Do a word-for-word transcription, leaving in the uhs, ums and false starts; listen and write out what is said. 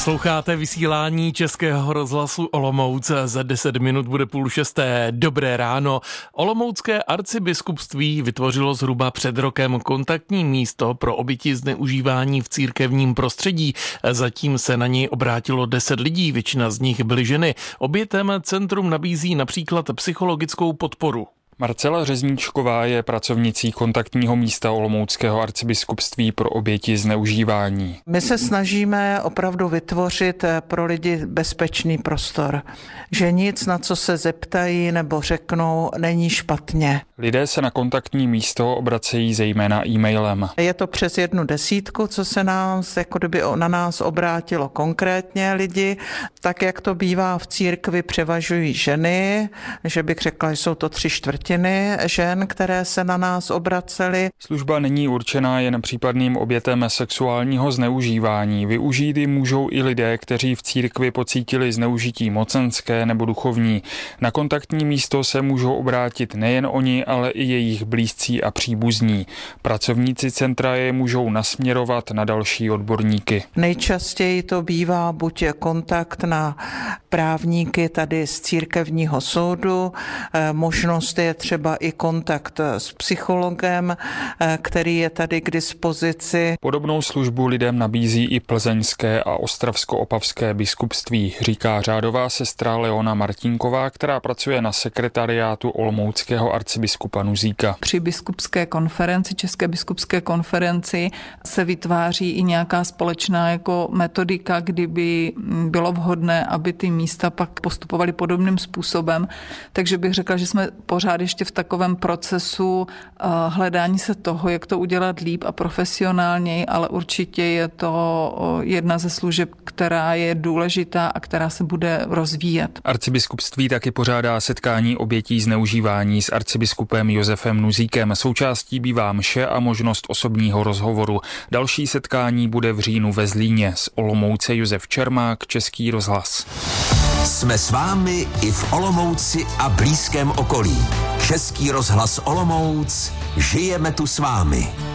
Posloucháte vysílání Českého rozhlasu Olomouc. Za deset minut bude půl šesté. Dobré ráno. Olomoucké arcibiskupství vytvořilo zhruba před rokem kontaktní místo pro oběti zneužívání v církevním prostředí. Zatím se na něj obrátilo deset lidí, většina z nich byly ženy. Obětem centrum nabízí například psychologickou podporu. Marcela Řezníčková je pracovnicí kontaktního místa Olomouckého arcibiskupství pro oběti zneužívání. My se snažíme opravdu vytvořit pro lidi bezpečný prostor, že nic, na co se zeptají nebo řeknou, není špatně. Lidé se na kontaktní místo obracejí zejména e-mailem. Je to přes jednu desítku, co se nás, jako kdyby na nás obrátilo konkrétně lidi. Tak, jak to bývá v církvi, převažují ženy, že bych řekla, že jsou to tři čtvrtiny žen, které se na nás obracely. Služba není určená jen případným obětem sexuálního zneužívání. Využít ji můžou i lidé, kteří v církvi pocítili zneužití mocenské nebo duchovní. Na kontaktní místo se můžou obrátit nejen oni, ale i jejich blízcí a příbuzní. Pracovníci centra je můžou nasměrovat na další odborníky. Nejčastěji to bývá buď kontakt na právníky tady z církevního soudu, možnost je třeba i kontakt s psychologem, který je tady k dispozici. Podobnou službu lidem nabízí i plzeňské a ostravsko-opavské biskupství, říká řádová sestra Leona Martinková, která pracuje na sekretariátu olomouckého arcibiskupa Nuzíka. Při biskupské konferenci, České biskupské konferenci, se vytváří i nějaká společná jako metodika, kdyby bylo vhodné, aby ty místa pak postupovaly podobným způsobem. Takže bych řekla, že jsme pořád ještě v takovém procesu hledání se toho, jak to udělat líp a profesionálněji, ale určitě je to jedna ze služeb, která je důležitá a která se bude rozvíjet. Arcibiskupství taky pořádá setkání obětí zneužívání s arcibiskupem Josefem Nuzíkem. Součástí bývá mše a možnost osobního rozhovoru. Další setkání bude v říjnu ve Zlíně. Z Olomouce Josef Čermák, Český rozhlas. Jsme s vámi i v Olomouci a blízkém okolí. Český rozhlas Olomouc, žijeme tu s vámi.